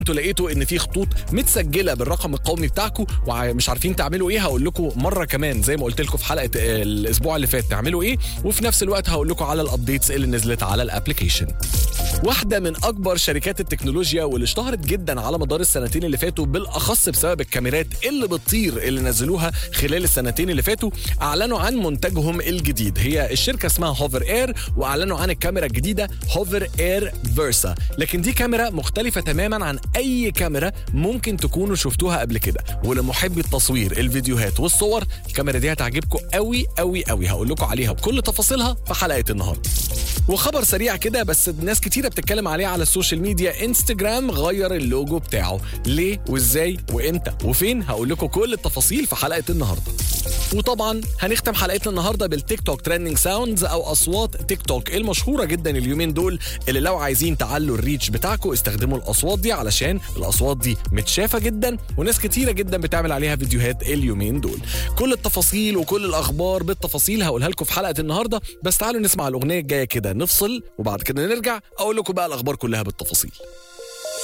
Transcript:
انتوا لقيتوا ان في خطوط متسجله بالرقم القومي بتاعكم ومش عارفين تعملوا ايه، هقول لكم مره كمان زي ما قلت لكم في حلقه الاسبوع اللي فات تعملوا ايه، وفي نفس الوقت هقول لكم على الابديتس اللي نزلت على الابلكيشن. واحده من اكبر شركات التكنولوجيا واللي اشتهرت جدا على مدار السنتين اللي فاتوا بالاخص بسبب الكاميرات اللي بتطير اللي نزلوها خلال السنتين اللي فاتوا، اعلنوا عن منتجهم الجديد. هي الشركه اسمها هوفر اير، واعلنوا عن الكاميرا الجديده هوفر اير فيرسا. لكن دي كاميرا مختلفه تماما عن اي كاميرا ممكن تكونوا شفتوها قبل كده، ولمحبي التصوير الفيديوهات والصور الكاميرا دي هتعجبكم قوي قوي قوي. هقول لكم عليها بكل تفاصيلها في حلقه النهارده. وخبر سريع كده بس ناس كتيره بتتكلم عليه على السوشيال ميديا، انستجرام غير اللوجو بتاعه. ليه وازاي وامتى وفين؟ هقول لكم كل التفاصيل في حلقه النهارده. وطبعا هنختم حلقتنا النهارده بالتيك توك ترending ساوندز او اصوات تيك توك المشهوره جدا اليومين دول، اللي لو عايزين تعلوا الريتش بتاعكم استخدموا الاصوات دي، علشان الاصوات دي متشافه جدا وناس كتيره جدا بتعمل عليها فيديوهات اليومين دول. كل التفاصيل وكل الاخبار بالتفاصيل هقولها لكم في حلقه النهارده، بس تعالوا نسمع الاغنيه الجايه كده نفصل، وبعد كده نرجع اقول لكم بقى الاخبار كلها بالتفاصيل.